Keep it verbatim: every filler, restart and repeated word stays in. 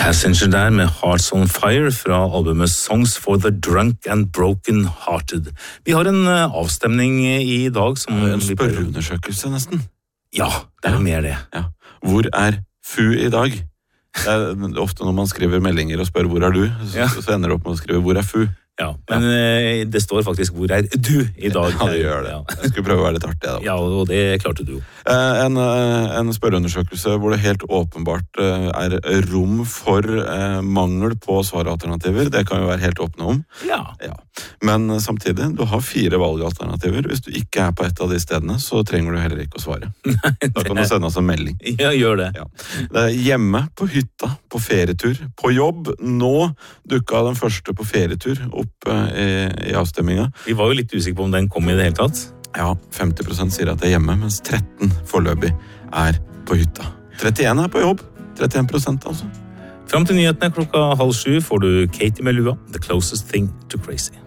Passenger der med Hearts on Fire fra albumet Songs for the Drunk and Broken Hearted. Vi har en uh, avstemning i dag som... En spørreundersøkelse nesten. Ja, det er jo mer det. Ja. Hvor er Fu i dag? Det er ofte når man skriver meldinger og spør hvor er du, så, Ja. så ender det opp med å skrive hvor er Fu? Ja, men uh, det står faktisk hvor er du i dag. Ja, det gjør det. Ja. Jeg skulle prøve å være litt artig da. Ja, og det klarte du jo. Eh, En, eh, en spørreundersøkelse hvor det helt åpenbart eh, er rom for eh, mangel på svaralternativer. Det kan jo være helt åpne om. Ja. Ja. Men eh, samtidig, du har fire valgalternativer. Hvis du ikke er på et av de stedene, så trenger du heller ikke å svare. Da kan du sende oss en melding. Ja, gjør det. Ja. Det er hjemme, på hytta, på ferietur, på jobb. Nå dukka den første på ferietur opp eh, i, i avstemminga. Vi var jo litt usikre på om den kom i det hele tatt. Ja, femti prosent sier at det er hjemme, mens tretten foreløpig er på hytta. trettien er på jobb. trettien prosent altså. Fram til nyhetene klokka halv sju får du Katie med lua, The Closest Thing to Crazy.